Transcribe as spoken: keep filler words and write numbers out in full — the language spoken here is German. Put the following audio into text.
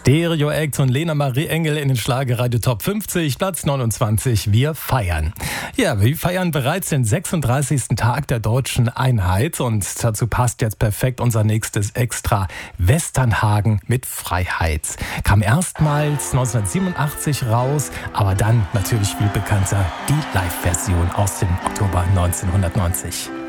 Stereo Act und Lena Marie Engel in den Schlagerradio Top fünfzig, Platz neunundzwanzig. Wir feiern. Ja, wir feiern bereits den sechsunddreißigsten Tag der deutschen Einheit und dazu passt jetzt perfekt unser nächstes Extra. Westernhagen mit Freiheit. Kam erstmals neunzehnhundertsiebenundachtzig raus, aber dann natürlich viel bekannter die Live-Version aus dem Oktober neunzehnhundertneunzig.